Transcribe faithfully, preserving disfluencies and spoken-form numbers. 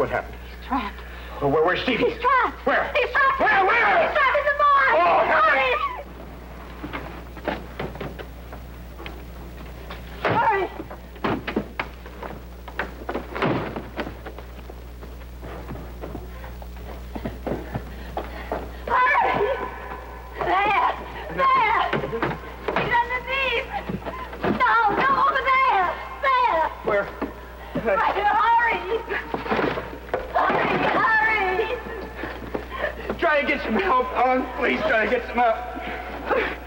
What happened? He's trapped. Oh, where, where's Stevie? He's trapped. Where? He's trapped. Where, where? He's trapped in the barn. Oh, hurry. Hurry. Hurry. There. There. He's underneath. No, no, over there. There. Where? Right here, hurry. Hurry, hurry. Try to get some help, Ellen. Please try to get some help.